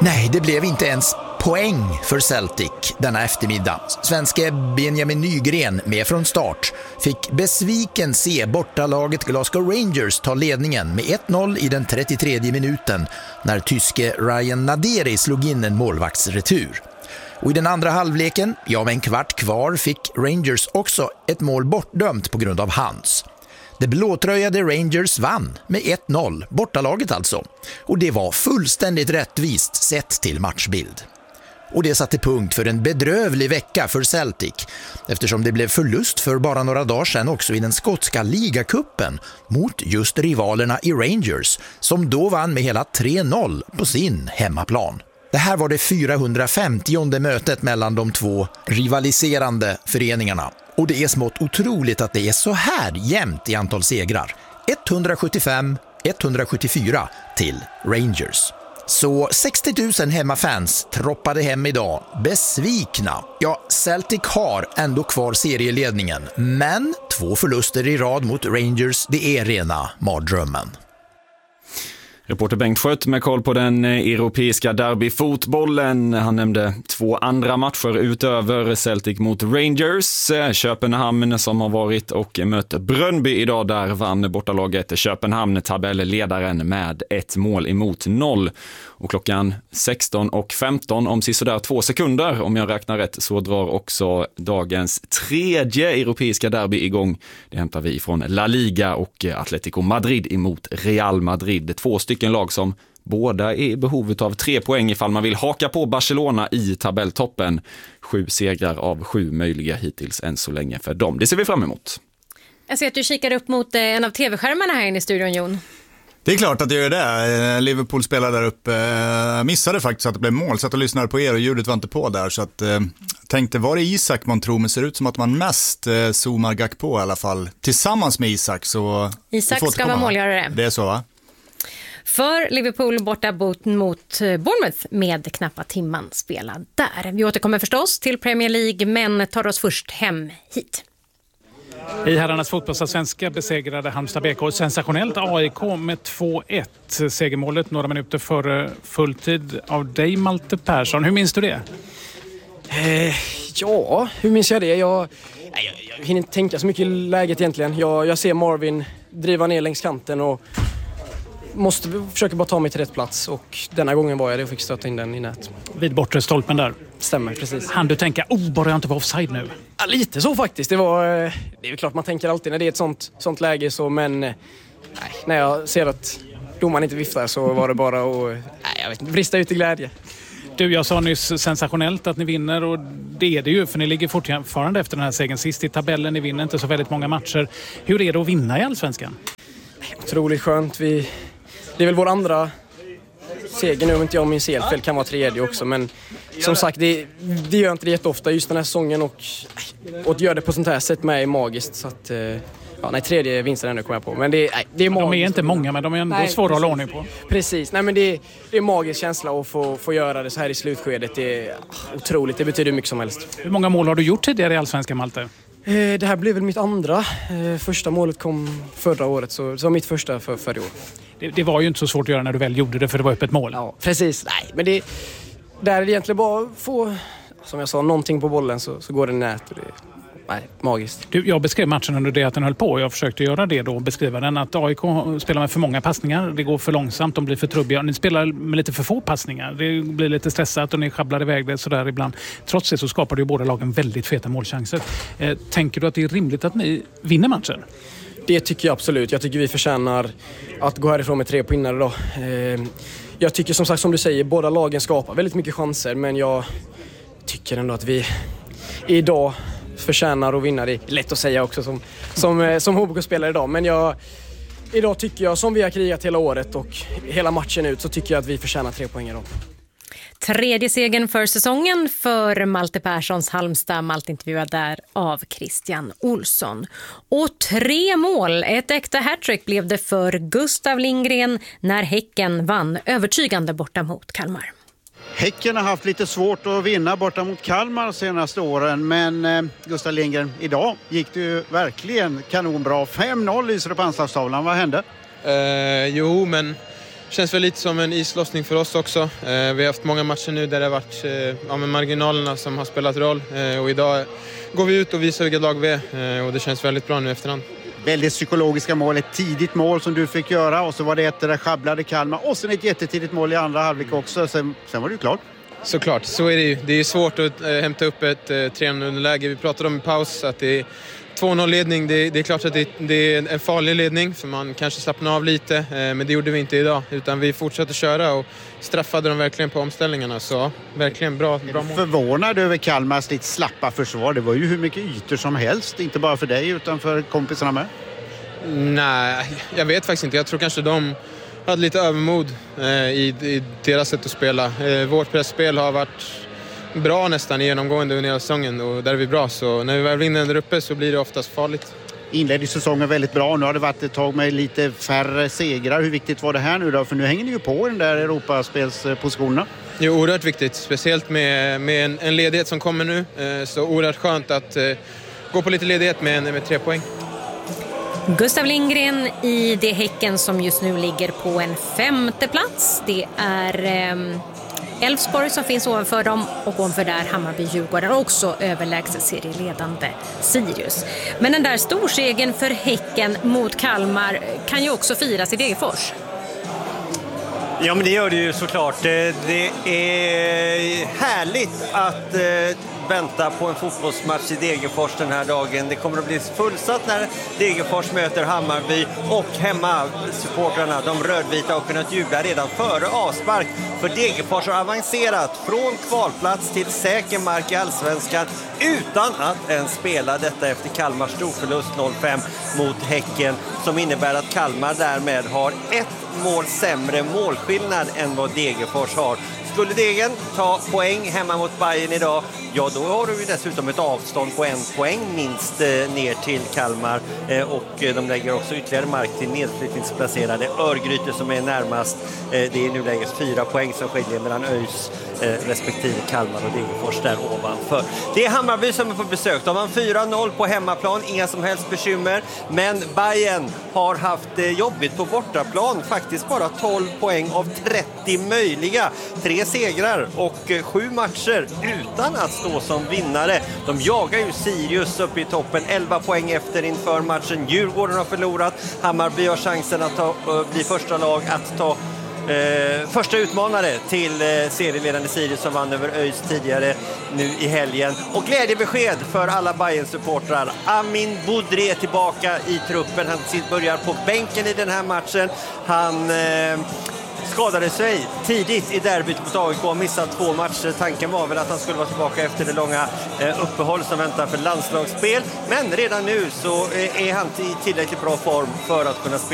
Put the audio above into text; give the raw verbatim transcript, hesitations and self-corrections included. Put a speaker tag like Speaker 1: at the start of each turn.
Speaker 1: Nej, det blev inte ens poäng för Celtic denna eftermiddag. Svenske Benjamin Nygren, med från start, fick besviken se bortalaget Glasgow Rangers ta ledningen med ett noll i den trettiotredje minuten när tyske Ryan Naderi slog in en målvaktsretur. Och i den andra halvleken, ja med en kvart kvar, fick Rangers också ett mål bortdömt på grund av hands. Det blåtröjade Rangers vann med ett noll, bortalaget alltså. Och det var fullständigt rättvist sett till matchbild. Och det satte punkt för en bedrövlig vecka för Celtic, eftersom det blev förlust för bara några dagar sedan också i den skotska ligacupen mot just rivalerna i Rangers, som då vann med hela tre noll på sin hemmaplan. Det här var det fyrahundrafemtionde mötet mellan de två rivaliserande föreningarna. Och det är smått otroligt att det är så här jämnt i antal segrar. etthundrasjuttiofem etthundrasjuttiofyra till Rangers. Så sextio tusen hemmafans troppade hem idag, besvikna. Ja, Celtic har ändå kvar serieledningen, men två förluster i rad mot Rangers, det är rena mardrömmen.
Speaker 2: Reporter Bengt Skött med koll på den europeiska derbyfotbollen. Han nämnde två andra matcher utöver Celtic mot Rangers. Köpenhamn som har varit och mött Brøndby idag. Där vann bortalaget Köpenhamn tabelledaren med ett mål emot noll. Och klockan sexton och femton om sisådär två sekunder, om jag räknar rätt, så drar också dagens tredje europeiska derby igång. Det hämtar vi från La Liga och Atletico Madrid emot Real Madrid. Två stycken lag som båda är i behovet av tre poäng ifall man vill haka på Barcelona i tabelltoppen. Sju segrar av sju möjliga hittills än så länge för dem. Det ser vi fram emot.
Speaker 3: Jag ser att du kikar upp mot en av tv-skärmarna här inne i studion, Jon.
Speaker 4: Det är klart att det gör det. Liverpool spelade där uppe. Missade faktiskt att det blev mål. Satt och lyssnade på er och ljudet var inte på där. Så att, eh, tänkte, var det Isak man tror? Men ser ut som att man mest eh, zoomar Gak på i alla fall. Tillsammans med Isak. Så
Speaker 3: Isak ska vara målgörare.
Speaker 4: Det är så, va?
Speaker 3: För Liverpool borta mot Bournemouth med knappa timman spelad där. Vi återkommer förstås till Premier League, men tar oss först hem hit.
Speaker 5: I herrarnas fotbollsallsvenska besegrade Halmstad B K sensationellt A I K med två ett. Segermålet några minuter före fulltid av dig, Malte Persson. Hur minns du det?
Speaker 6: Eh, ja, hur minns jag det? Jag, jag, jag hinner inte tänka så mycket i läget egentligen. Jag, jag ser Marvin driva ner längs kanten och måste försöka bara ta mig till rätt plats. Och denna gången var jag det och fick stöta in den i nät.
Speaker 5: Vid bortre stolpen där.
Speaker 6: Stämmer, precis.
Speaker 5: Han du tänka, oh, bara jag inte var offside nu?
Speaker 6: Ja, lite så faktiskt. Det var, det är ju klart man tänker alltid när det är ett sånt, sånt läge så, men nej, när jag ser att domaren inte viftar så var det bara att, nej, jag vet inte, brista ut i glädje.
Speaker 5: Du, jag sa nyss sensationellt att ni vinner, och det är det ju, för ni ligger fortfarande efter den här segern sist i tabellen. Ni vinner inte så väldigt många matcher. Hur är det att vinna i Allsvenskan?
Speaker 6: Otroligt skönt. Vi, det är väl vår andra seger nu, om inte jag minns helt fel, kan vara tredje också, men som sagt, det, det gör inte det jätteofta just den här säsongen, och, och att göra det på sånt här sätt med är magiskt, så att ja, nej, tredje vinsten ändå kommer jag på, men det, nej, det är magiskt.
Speaker 5: De är inte många, men de är ändå nej, svåra att hålla ordning på.
Speaker 6: Precis, nej men det, det är en magisk känsla att få, få göra det så här i slutskedet. Det är otroligt, det betyder mycket som helst.
Speaker 5: Hur många mål har du gjort tidigare i Allsvenskan, Malte?
Speaker 6: Det här blev väl mitt andra. Första målet kom förra året, så det var mitt första för, för i år.
Speaker 5: Det, det var ju inte så svårt att göra när du väl gjorde det, för det var öppet mål.
Speaker 6: Ja, precis. Nej, men det, där är det egentligen bara att få, som jag sa, någonting på bollen så, så går det nät. Och det, nej, magiskt.
Speaker 5: Du, jag beskrev matchen under det att den höll på. Jag försökte göra det då, beskriva den. Att A I K spelar med för många passningar. Det går för långsamt, de blir för trubbiga. Ni spelar med lite för få passningar. Det blir lite stressat och ni schabblar iväg det sådär ibland. Trots det så skapar det ju båda lagen väldigt feta målchanser. Eh, tänker du att det är rimligt att ni vinner matchen?
Speaker 6: Det tycker jag absolut. Jag tycker vi förtjänar att gå härifrån med tre pinnar idag. Eh, jag tycker som sagt, som du säger, båda lagen skapar väldigt mycket chanser. Men jag tycker ändå att vi idag förtjänar att vinna. Det är lätt att säga också som, som, som H B K-spelare idag. Men jag, idag tycker jag, som vi har krigat hela året och hela matchen ut, så tycker jag att vi förtjänar tre poäng idag.
Speaker 3: Tredje segern för säsongen för Malte Perssons Halmstad. Malte intervjuad där av Christian Olsson. Och tre mål, ett äkta hattrick blev det för Gustav Lindgren när Häcken vann övertygande borta mot Kalmar.
Speaker 7: Häcken har haft lite svårt att vinna borta mot Kalmar de senaste åren, men eh, Gustav Lindgren, idag gick det ju verkligen kanonbra. fem noll i Anslagstavlan, vad hände?
Speaker 8: Uh, jo, men känns väl lite som en islossning för oss också. Vi har haft många matcher nu där det har varit ja, med marginalerna som har spelat roll. Och idag går vi ut och visar vilket lag vi är. Och det känns väldigt bra nu efterhand.
Speaker 7: Väldigt psykologiska mål, ett tidigt mål som du fick göra och så var det ett där sjabblade Kalmar och sen ett jättetidigt mål i andra halvlek också. Sen, sen var det ju klart.
Speaker 8: Såklart, så är det ju. Det är svårt att äh, hämta upp ett äh, tre noll-läge. Vi pratade om i paus att det är två noll-ledning. Det, det är klart att det, det är en farlig ledning för man kanske slappnar av lite. Äh, men det gjorde vi inte idag utan vi fortsatte köra och straffade dem verkligen på omställningarna. Så verkligen bra, bra mål.
Speaker 7: Förvånad över Kalmars lite slappa försvar. Det var ju hur mycket ytor som helst. Inte bara för dig utan för kompisarna med.
Speaker 8: Nej, jag vet faktiskt inte. Jag tror kanske de hade lite övermod eh, i, i deras sätt att spela. Eh, vårt pressspel har varit bra nästan genomgående under hela säsongen och där är vi bra. Så när vi väl vinner där uppe så blir det oftast farligt.
Speaker 7: Inledde säsongen väldigt bra. Nu har det varit ett tag med lite färre segrar. Hur viktigt var det här nu då? För nu hänger ni ju på den där Europaspelspositionerna.
Speaker 8: Det är oerhört viktigt. Speciellt med, med en, en ledighet som kommer nu. Eh, så oerhört skönt att eh, gå på lite ledighet med, med tre poäng.
Speaker 3: Gustav Lindgren i det Häcken som just nu ligger på en femte plats. Det är eh, Elfsborg som finns ovanför dem och ovanför där Hammarby-Djurgården och också överlägset serieledande Sirius. Men den där storsegen för Häcken mot Kalmar kan ju också firas i Degerfors.
Speaker 9: Ja, men det gör det ju såklart. Det är härligt att vänta på en fotbollsmatch i Degerfors den här dagen. Det kommer att bli fullsatt när Degerfors möter Hammarby och hemma supportrarna, de rödvita, har kunnat jubla redan före avspark. För Degerfors har avancerat från kvalplats till säker mark i Allsvenskan utan att ens spela detta efter Kalmars storförlust noll fem mot Häcken, som innebär att Kalmar därmed har ett mål sämre målskillnad än vad Degerfors har. Skulle Degen ta poäng hemma mot Bayern idag, ja då har du ju dessutom ett avstånd på en poäng minst eh, ner till Kalmar. Eh, och eh, de lägger också ytterligare mark till nedflyttningsplacerade Örgryte som är närmast. Eh, det är nu lägger fyra poäng som skiljer mellan ÖIS eh, respektive Kalmar och Degerfors där ovanför. Det är Hammarby som är på besök. De har fyra noll på hemmaplan, inga som helst bekymmer. Men Bayern har haft eh, jobbigt på bortaplan. Faktiskt bara tolv poäng av trettio möjliga. Tre segrar och eh, sju matcher utan att stå som vinnare. De jagar ju Sirius upp i toppen, elva poäng efter inför matchen. Djurgården har förlorat. Hammarby har chansen att ta, uh, bli första lag att ta uh, första utmanare till uh, serieledande Sirius som vann över ÖIS tidigare nu i helgen. Och glädjebesked för alla Bayern-supportrar. Amin Boudry är tillbaka i truppen. Han börjar på bänken i den här matchen. Han Uh, skadade sig tidigt i derbyt mot A I K och missat två matcher. Tanken var väl att han skulle vara tillbaka efter det långa eh, uppehåll som väntar för landslagsspel. Men redan nu så eh, är han i tillräckligt bra form för att kunna spela